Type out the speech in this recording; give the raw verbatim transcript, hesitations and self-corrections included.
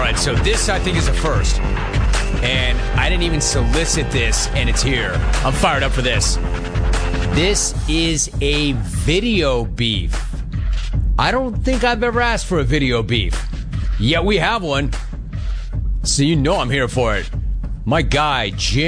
right, so this, I think, is a first. And I didn't even solicit this, and it's here. I'm fired up for this. This is a video beef. I don't think I've ever asked for a video beef. Yet we have one. So you know I'm here for it. My guy, Jim.